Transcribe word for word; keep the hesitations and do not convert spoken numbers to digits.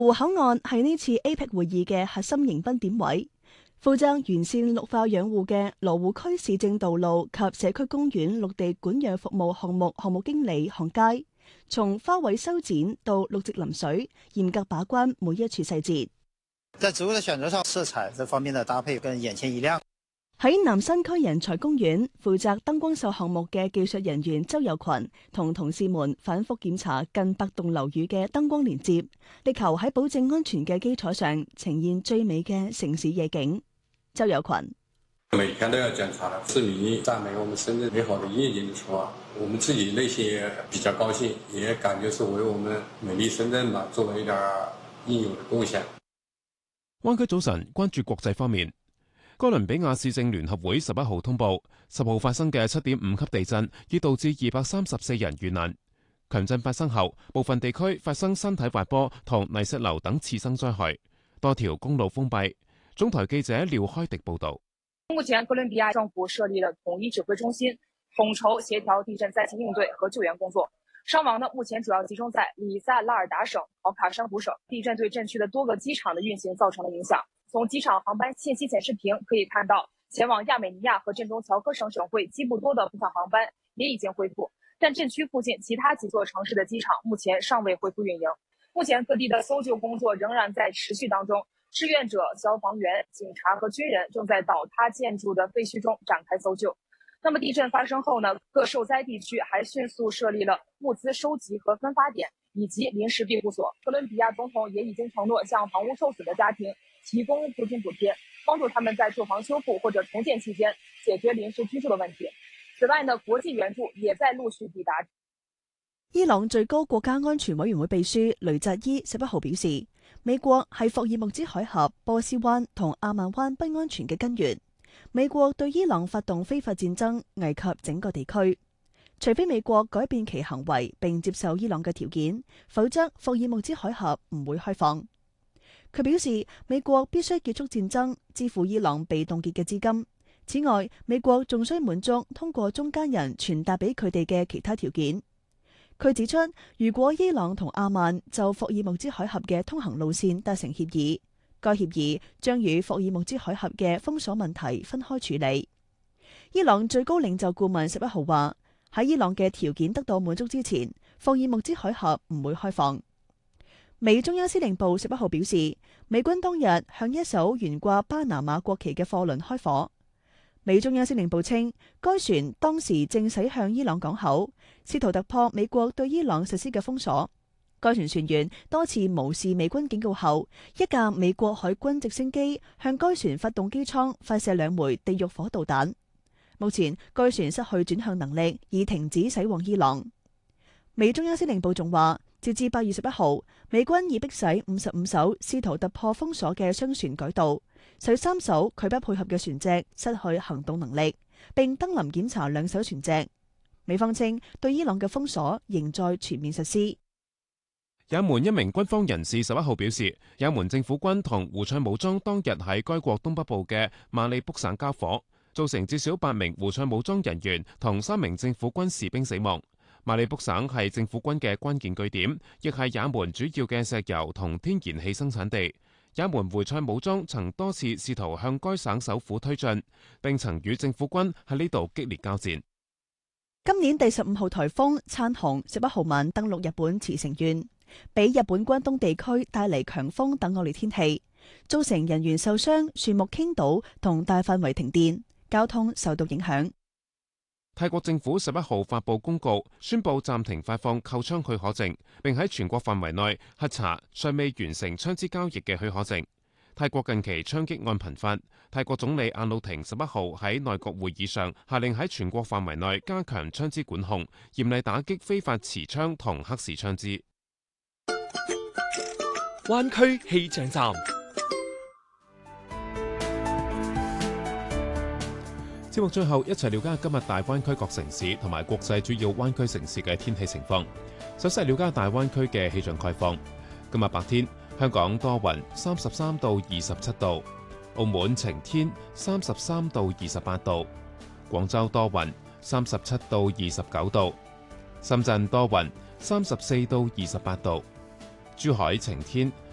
湖口岸係呢次 A P E C 會議嘅核心迎賓點位，負責完善綠化養護嘅羅湖區市政道路及社區公園綠地管養服務項目項目經理項佳，從花卉修剪到綠植淋水，嚴格把關每一處細節。 在植物的選擇上，色彩這方面的搭配跟眼前一亮。 喺南山區人才公園負責燈光秀項目嘅技術人員周友群同同事們反覆檢查近百棟樓宇嘅燈光連接，力求喺保證安全嘅基礎上呈現最美嘅城市夜景。周友群： 每天都要檢查的，市民讚美我們深圳美好的夜景的時候，我們自己內心也比較高興，也感覺是為我們美麗深圳嘛做了一點應有的貢獻。 灣區早晨關注國際方面。哥倫比亞市政聯合會十一號通報，十號發生嘅七點五級地震已導致二百三十四人遇難。強震發生後，部分地區發生山體滑坡同泥石流等次生災害，多條公路封閉。中台記者廖開迪報導。 目前，哥倫比亞政府設立了統一指揮中心，統籌協調地震災情應對和救援工作。傷亡呢，目前主要集中在里薩拉爾達省、考卡珊瑚省。地震對震區的多個機場的運行造成了影響。從機場航班信息顯示屏可以看到，前往亞美尼亞和鎮中喬科省省會基布多的部分航班也已經恢復，但震區附近其他幾座城市的機場目前尚未恢復運營。目前各地的搜救工作仍然在持續當中，志願者、消防員、警察和軍人正在倒塌建築的廢墟中展開搜救。那麼地震發生後呢，各受災地區還迅速設立了物資收集和分發點以及臨時庇護所。哥倫比亞總統也已經承諾向房屋受損的家庭提供租金補貼，幫助他們在住房修復或者重建期間解決臨時居住的問題。此外呢，國際援助也在陸續抵達。 伊朗最高國家安全委員會秘書雷扎伊十一號表示，美國係霍爾木茲海峽、波斯灣同阿曼灣不安全嘅根源。美國對伊朗發動非法戰爭，危及整個地區。除非美國改變其行為並接受伊朗嘅條件，否則霍爾木茲海峽唔會開放。佢表示，美國必須結束戰爭，支付伊朗被凍結嘅資金。此外，美國仲需滿足通過中間人傳達俾佢哋嘅其他條件。佢指出，如果伊朗同阿曼就霍爾木茲海峽嘅通行路線達成協議，該協議將與霍爾木茲海峽嘅封鎖問題分開處理。伊朗最高領袖顧問十一號話，喺伊朗嘅條件得到滿足之前，霍爾木茲海峽唔會開放。美中央司令部十一號表示，美軍當日向一艘懸掛巴拿馬國旗嘅貨輪開火。美中央司令部稱，該船當時正駛向伊朗港口，試圖突破美國對伊朗實施嘅封鎖。該船船員多次無視美軍警告後，一架美國海軍直升機向該船發動機艙發射兩枚地獄火導彈。目前，該船失去轉向能力，已停止駛往伊朗。美中央司令部仲話，截至八月十一號，美軍已迫使五十五艘試圖突破封鎖嘅商船改道，使三艘拒不配合嘅船隻失去行動能力，並登臨檢查兩艘船隻。美方稱對伊朗嘅封鎖仍在全面實施。 也門一名軍方人士十一號表示，也門政府軍同胡塞武裝當日喺該國東北部嘅馬里卜省交火，造成至少八名胡塞武裝人員同三名政府軍士兵死亡。馬里卜省係政府軍嘅關鍵據點，亦係也門主要嘅石油同天然氣生產地。也門胡塞武裝曾多次試圖向該省首府推進，並曾與政府軍喺呢度激烈交戰。 今年第十五號颱風燦紅十一號晚登陸日本茨城縣，俾日本關東地區帶嚟強風等惡劣天氣，造成人員受傷、樹木傾倒同大範圍停電，交通受到影響。 泰國政府十一號發布公告，宣布暫停發放購槍許可證，並喺全國範圍內核查尚未完成槍支交易嘅許可證。泰國近期槍擊案頻發，泰國總理阿努廷十一號喺內閣會議上下令喺全國範圍內加強槍支管控，嚴厲打擊非法持槍同黑市槍支。 灣區氣象站。 節目最後一齊了解今日大灣區各城市同埋國際主要灣區城市嘅天氣情況。首先係了解大灣區嘅氣象概況。今日白天，香港多雲，三十三到二十七度；澳門晴天，三十三到二十八度；廣州多雲，三十七到二十九度；深圳多雲，三十四到二十八度；珠海晴天，